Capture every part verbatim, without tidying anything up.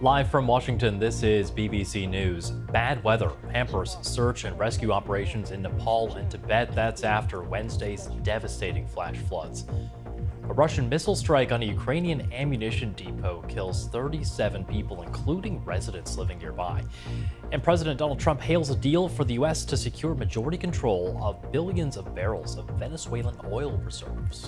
Live from Washington, this is B B C News. Bad weather hampers search and rescue operations in Nepal and Tibet. That's after Wednesday's devastating flash floods. A Russian missile strike on a Ukrainian ammunition depot kills thirty-seven people, including residents living nearby. And President Donald Trump hails a deal for the U S to secure majority control of billions of barrels of Venezuelan oil reserves.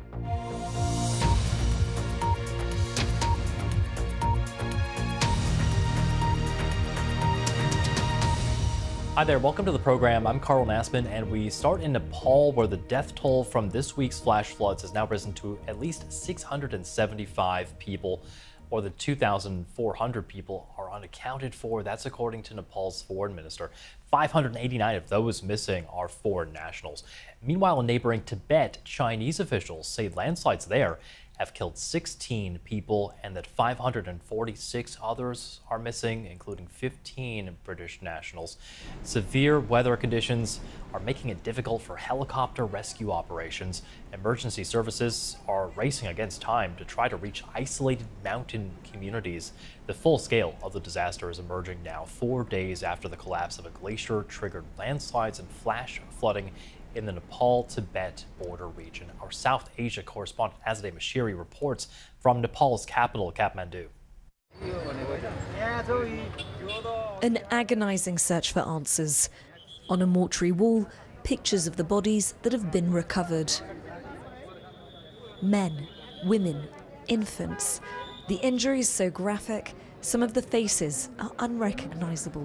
Hi there, welcome to the program. I'm Carl Nassman, and we start in Nepal, where the death toll from this week's flash floods has now risen to at least six hundred seventy-five people. More than two thousand four hundred people are unaccounted for. That's according to Nepal's foreign minister. five hundred eighty-nine of those missing are foreign nationals. Meanwhile, in neighboring Tibet, Chinese officials say landslides there have killed sixteen people and that five hundred forty-six others are missing, including fifteen British nationals. Severe weather conditions are making it difficult for helicopter rescue operations. Emergency services are racing against time to try to reach isolated mountain communities. The full scale of the disaster is emerging now, four days after the collapse of a glacier triggered landslides and flash flooding in the Nepal-Tibet border region. Our South Asia correspondent Azadeh Mashiri reports from Nepal's capital, Kathmandu. An agonizing search for answers. On a mortuary wall, pictures of the bodies that have been recovered. Men, women, infants. The injuries so graphic, some of the faces are unrecognizable.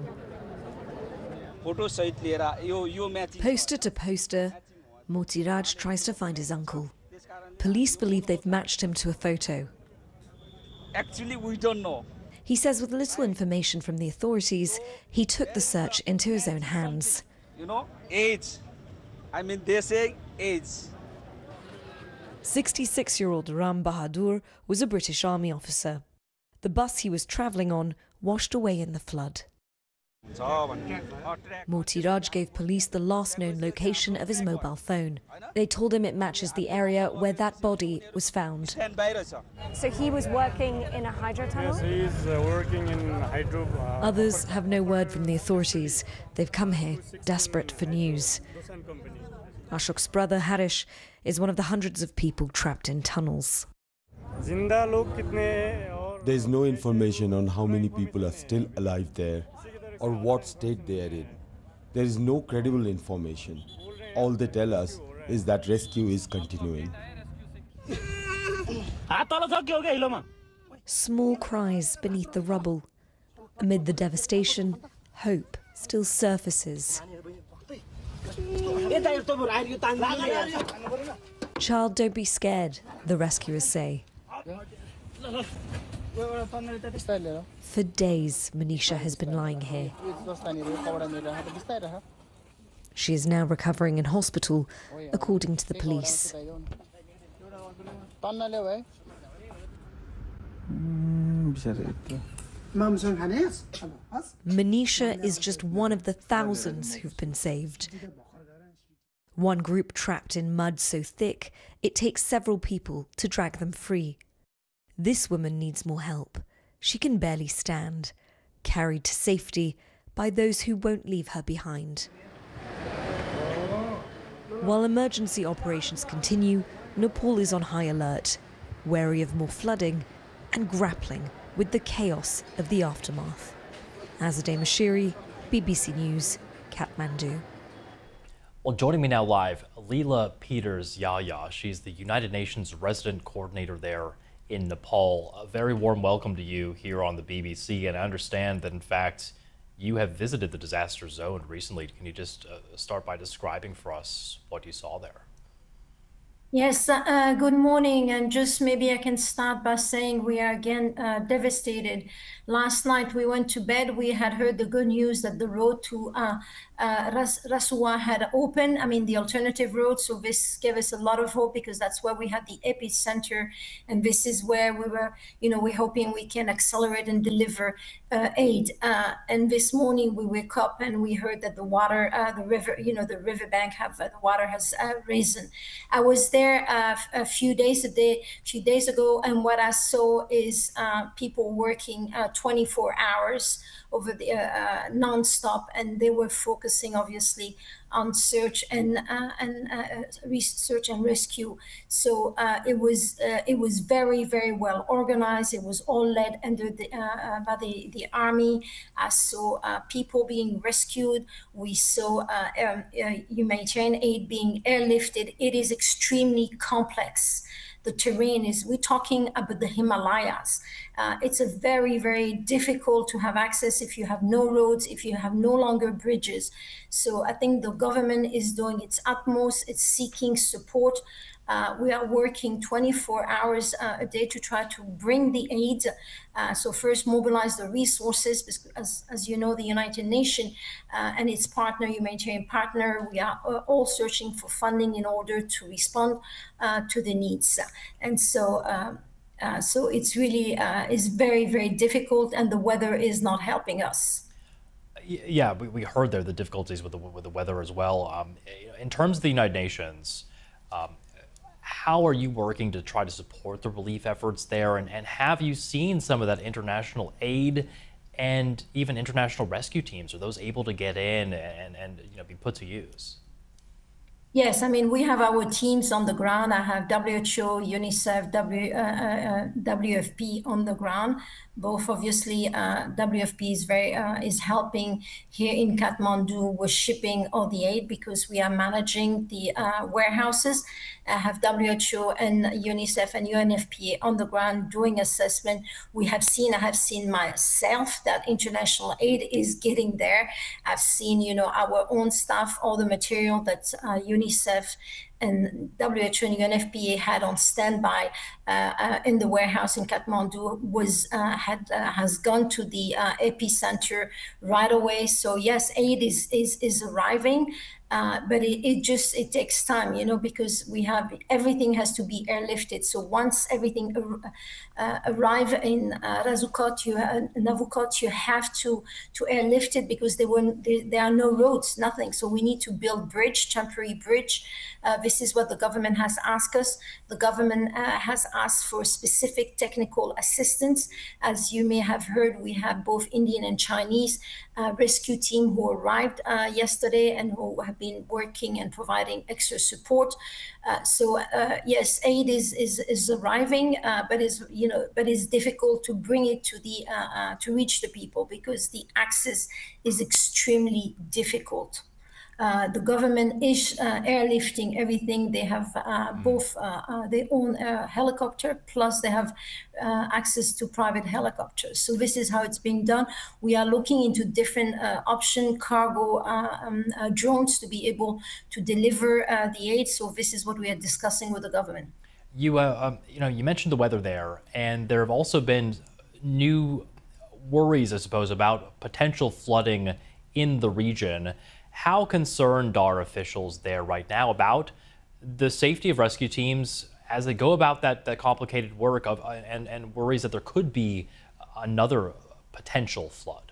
Poster to poster, Motiraj tries to find his uncle. Police believe they've matched him to a photo. Actually, we don't know. He says with little information from the authorities, he took the search into his own hands. You know, age. I mean, they say age. sixty-six-year-old Ram Bahadur was a British Army officer. The bus he was travelling on washed away in the flood. Motiraj gave police the last known location of his mobile phone. They told him it matches the area where that body was found. So he was working in a hydro tunnel? Yes, he's uh, working in hydro. Uh, Others have no word from the authorities. They've come here desperate for news. Ashok's brother Harish is one of the hundreds of people trapped in tunnels. There's no information on how many people are still alive there or what state they are in. There is no credible information. All they tell us is that rescue is continuing. Small cries beneath the rubble. Amid the devastation, hope still surfaces. Child, don't be scared, the rescuers say. For days, Manisha has been lying here. She is now recovering in hospital, according to the police. Manisha is just one of the thousands who've been saved. One group trapped in mud so thick, it takes several people to drag them free. This woman needs more help. She can barely stand, carried to safety by those who won't leave her behind. While emergency operations continue, Nepal is on high alert, wary of more flooding and grappling with the chaos of the aftermath. Azadeh Mashiri, B B C News, Kathmandu. Well, joining me now live, Leela Peters Yahya. She's the United Nations resident coordinator there in Nepal. A very warm welcome to you here on the B B C, and I understand that in fact you have visited the disaster zone recently. Can you just uh, start by describing for us what you saw there? Yes, uh, good morning, and just maybe I can start by saying we are again uh, devastated. Last night we went to bed, we had heard the good news that the road to uh, uh, Ras Rasuwa had opened, I mean the alternative road, so this gave us a lot of hope because that's where we had the epicenter, and this is where we were, you know, we're hoping we can accelerate and deliver uh, aid. Uh, and this morning we wake up and we heard that the water, uh, the river, you know, the riverbank have, uh, the water has uh, risen. I was there uh, a few days a day, few days ago, and what I saw is uh, people working uh, twenty-four hours over the uh, uh, non-stop, and they were focusing obviously on search and uh, and uh, research and rescue. So uh, it was uh, it was very very well organized. It was all led under the uh, uh, by the the army. I saw uh, people being rescued. We saw uh, um, uh, humanitarian aid being airlifted. It is extremely complex. The terrain is, we're talking about the Himalayas. Uh, it's a very, very difficult to have access if you have no roads, if you have no longer bridges. So I think the government is doing its utmost. It's seeking support. Uh, we are working twenty-four hours uh, a day to try to bring the aid. Uh, so first mobilize the resources, because as, as you know, the United Nations uh, and its partner, humanitarian partner, we are all searching for funding in order to respond uh, to the needs. And so uh, uh, so it's really uh, is very, very difficult, and the weather is not helping us. Yeah, we, we heard there the difficulties with the, with the weather as well. Um, in terms of the United Nations, um, how are you working to try to support the relief efforts there? And, and have you seen some of that international aid and even international rescue teams? Are those able to get in and, and you know, be put to use? Yes, I mean, we have our teams on the ground. I have W H O, UNICEF, w, uh, uh, W F P on the ground. Both, obviously, uh, W F P is very uh, is helping here in Kathmandu with shipping all the aid, because we are managing the uh, warehouses. I have W H O and UNICEF and U N F P A on the ground doing assessment. We have seen, I have seen myself that international aid is getting there. I've seen, you know, our own staff, all the material that uh, UNICEF and W H O and U N F P A had on standby uh, uh, in the warehouse in Kathmandu was uh, had uh, has gone to the uh, epicenter right away. So yes, aid is is is arriving. Uh, but it, it just it takes time, you know, because we have everything has to be airlifted. So once everything ar- uh, arrive in uh, Razukot, you uh, Navukot, you have to to airlift it, because there were there, there are no roads, nothing. So we need to build bridge, temporary bridge. Uh, this is what the government has asked us. The government uh, has asked for specific technical assistance. As you may have heard, we have both Indian and Chinese uh, rescue team who arrived uh, yesterday and who have been working and providing extra support. Uh, so uh, yes, aid is is, is arriving, uh, but is you know but it's difficult to bring it to the uh, uh, to reach the people, because the access is extremely difficult. Uh, the government is uh, airlifting everything. They have uh, both uh, uh, their own uh, helicopter, plus they have uh, access to private helicopters. So this is how it's being done. We are looking into different uh, option cargo uh, um, uh, drones to be able to deliver uh, the aid. So this is what we are discussing with the government. You, uh, um, you know, you mentioned the weather there, and there have also been new worries, I suppose, about potential flooding in the region. How concerned are officials there right now about the safety of rescue teams as they go about that, that complicated work of, and, and worries that there could be another potential flood?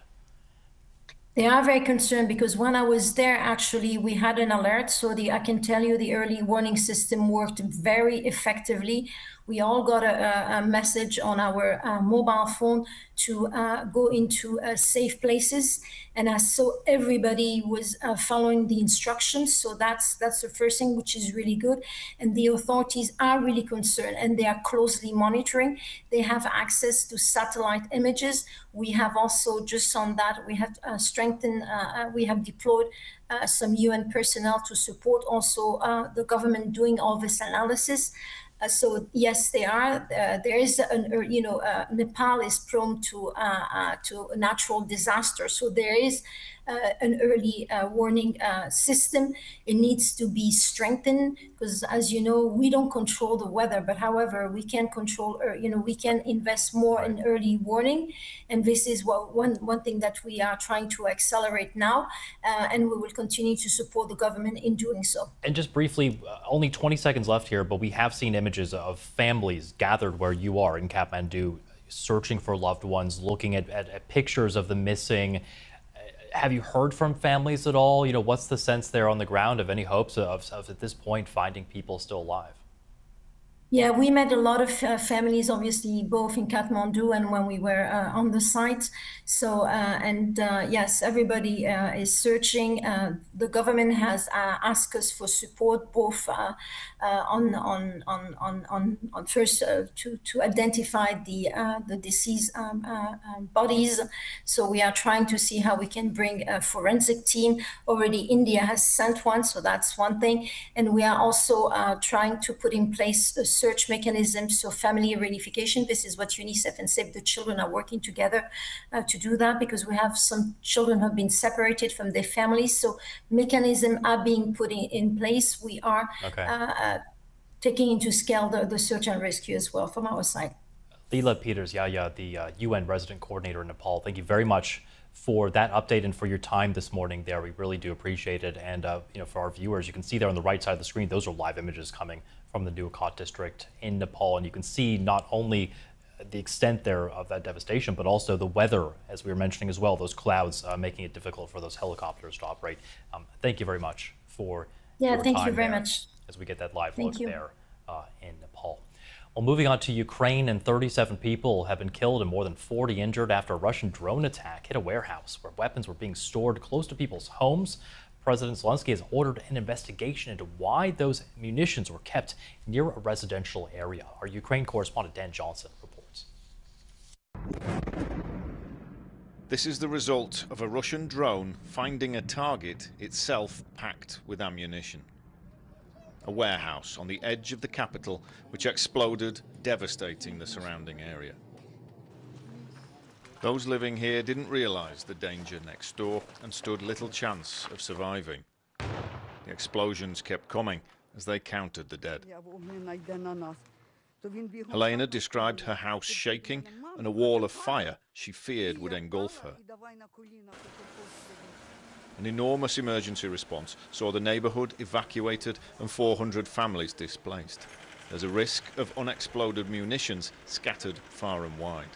They are very concerned, because when I was there, actually, we had an alert. So the I can tell you the early warning system worked very effectively. We all got a, a message on our uh, mobile phone to uh, go into uh, safe places. And I saw everybody was uh, following the instructions. So that's that's the first thing, which is really good. And the authorities are really concerned, and they are closely monitoring. They have access to satellite images. We have also, just on that, we have uh, strengthened, uh, we have deployed uh, some U N personnel to support also uh, the government doing all this analysis. Uh, so yes, they are. Uh, there is, an, uh, you know, uh, Nepal is prone to uh, uh, to natural disaster. So there is uh, an early uh, warning uh, system. It needs to be strengthened, because, as you know, we don't control the weather. But however, we can control. Uh, you know, we can invest more in early warning, and this is what one one thing that we are trying to accelerate now, uh, and we will continue to support the government in doing so. And just briefly, uh, only twenty seconds left here, but we have seen images of families gathered where you are in Kathmandu, searching for loved ones, looking at, at, at pictures of the missing. Have you heard from families at all? You know, what's the sense there on the ground of any hopes of, of at this point finding people still alive? Yeah, we met a lot of uh, families, obviously, both in Kathmandu and when we were uh, on the site. So, uh, and uh, yes, everybody uh, is searching. Uh, the government has uh, asked us for support, both uh, uh, on, on, on, on, on, on first uh, to, to identify the, uh, the deceased um, uh, um, bodies. So we are trying to see how we can bring a forensic team. Already India has sent one, so that's one thing. And we are also uh, trying to put in place a search mechanism, so family reunification. This is what UNICEF and Save the Children are working together uh, to do that, because we have some children who have been separated from their families. So mechanisms are being put in, in place. We are Okay. uh, taking into scale the, the search and rescue as well from our side. Leela Peters-Yahya, the uh, U N resident coordinator in Nepal, thank you very much for that update and for your time this morning there. We really do appreciate it. And uh, you know, for our viewers, you can see there on the right side of the screen, those are live images coming from the Nuwakot district in Nepal. And you can see not only the extent there of that devastation, but also the weather, as we were mentioning as well, those clouds uh, making it difficult for those helicopters to operate. Um, thank you very much for Yeah, your thank time you very there much. as we get that live Thank look you. there uh, in Nepal. Well, moving on to Ukraine, and thirty-seven people have been killed and more than forty injured after a Russian drone attack hit a warehouse where weapons were being stored close to people's homes. President Zelensky has ordered an investigation into why those munitions were kept near a residential area. Our Ukraine correspondent Dan Johnson reports. This is the result of a Russian drone finding a target itself packed with ammunition. A warehouse on the edge of the capital which exploded, devastating the surrounding area. Those living here didn't realize the danger next door and stood little chance of surviving. The explosions kept coming as they counted the dead. Helena described her house shaking and a wall of fire she feared would engulf her. An enormous emergency response saw the neighborhood evacuated and four hundred families displaced. There's a risk of unexploded munitions scattered far and wide.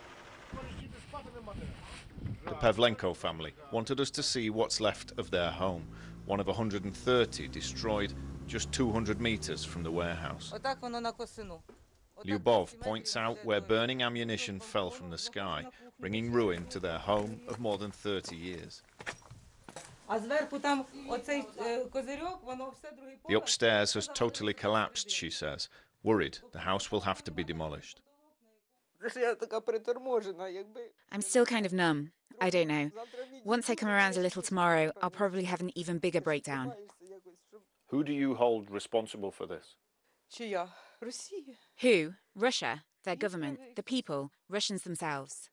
The Pavlenko family wanted us to see what's left of their home, one of one hundred thirty destroyed just two hundred meters from the warehouse. Lyubov points out where burning ammunition fell from the sky, bringing ruin to their home of more than thirty years. The upstairs has totally collapsed, she says, worried the house will have to be demolished. I'm still kind of numb. I don't know. Once I come around a little tomorrow, I'll probably have an even bigger breakdown. Who do you hold responsible for this? Who? Russia, their government, the people, Russians themselves.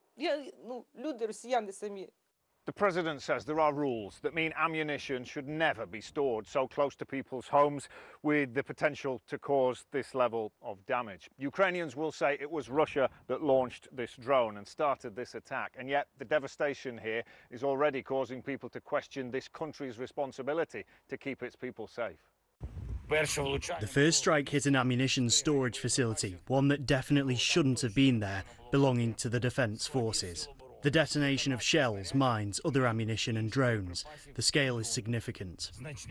The president says there are rules that mean ammunition should never be stored so close to people's homes with the potential to cause this level of damage. Ukrainians will say it was Russia that launched this drone and started this attack, and yet the devastation here is already causing people to question this country's responsibility to keep its people safe. The first strike hit an ammunition storage facility, one that definitely shouldn't have been there, belonging to the defence forces. The detonation of shells, mines, other ammunition and drones. The scale is significant.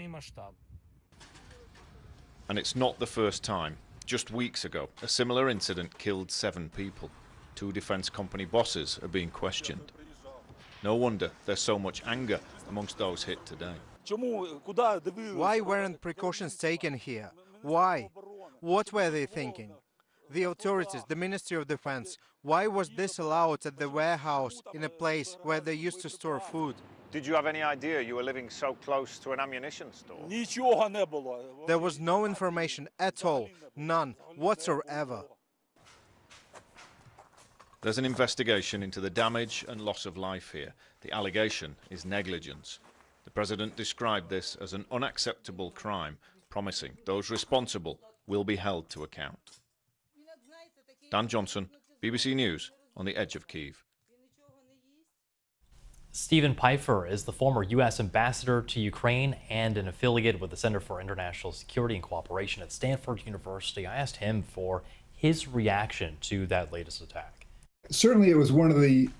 And it's not the first time. Just weeks ago, a similar incident killed seven people. Two defence company bosses are being questioned. No wonder there's so much anger amongst those hit today. Why weren't precautions taken here? Why? What were they thinking? The authorities, the Ministry of Defense, why was this allowed at the warehouse in a place where they used to store food? Did you have any idea you were living so close to an ammunition store? There was no information at all, none whatsoever. There's an investigation into the damage and loss of life here. The allegation is negligence. The president described this as an unacceptable crime, promising those responsible will be held to account. Dan Johnson, B B C News, on the edge of Kyiv. Stephen Pifer is the former U S ambassador to Ukraine and an affiliate with the Center for International Security and Cooperation at Stanford University. I asked him for his reaction to that latest attack. Certainly, it was one of the